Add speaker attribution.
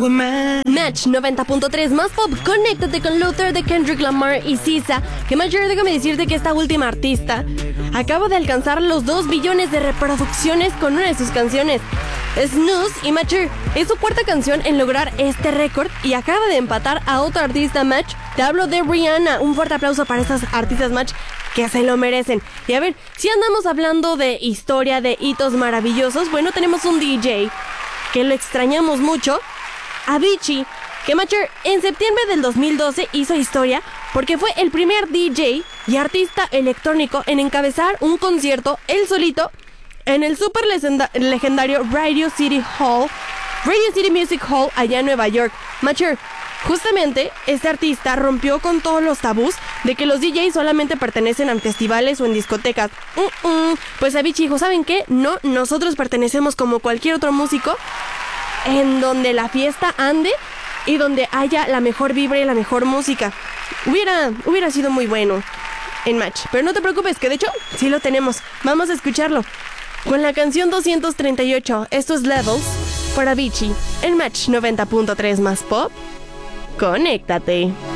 Speaker 1: Match 90.3 más pop. Conéctate con Luther de Kendrick Lamar y SZA. Que Matcher, déjame decirte que esta última artista acaba de alcanzar los 2 billones de reproducciones con una de sus canciones. Snooze y Matcher es su cuarta canción en lograr este récord y acaba de empatar a otra artista. Match, te hablo de Rihanna. Un fuerte aplauso para estas artistas, Match, que se lo merecen. Y a ver, si andamos hablando de historia, de hitos maravillosos, bueno, tenemos un DJ que lo extrañamos mucho, Avicii, que Matcher en septiembre del 2012 hizo historia porque fue el primer DJ y artista electrónico en encabezar un concierto él solito en el super legendario Radio City Music Hall allá en Nueva York. Matcher, justamente este artista rompió con todos los tabús de que los DJs solamente pertenecen a festivales o en discotecas. Pues Avicii dijo, ¿saben qué? No, nosotros pertenecemos como cualquier otro músico en donde la fiesta ande y donde haya la mejor vibra y la mejor música. Hubiera sido muy bueno en Match, pero no te preocupes, que de hecho sí lo tenemos. Vamos a escucharlo con la canción 238. Esto es Levels para Avicii en Match 90.3 más pop. Conéctate.